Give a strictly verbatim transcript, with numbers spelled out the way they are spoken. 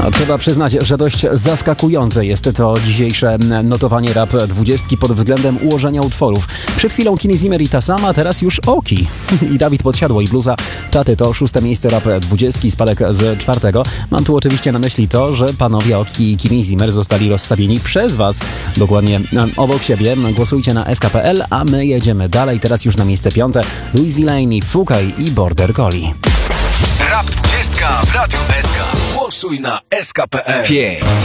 A trzeba przyznać, że dość zaskakujące jest to dzisiejsze notowanie Rap dwudziestki pod względem ułożenia utworów. Przed chwilą Kenny Zimmer i ta sama, teraz już Oki. I Dawid Podsiadło i bluza Taty to szóste miejsce Rap dwudziestki, spadek z czwartego. Mam tu oczywiście na myśli to, że panowie Oki i Kenny Zimmer zostali rozstawieni przez was dokładnie obok siebie. Głosujcie na S K P L, a my jedziemy dalej. Teraz już na miejsce piąte Luis Villaini, Fukaj i Border Collie. Rap dwudziestka w Radiu S K. Głosuj na S K P L. pięć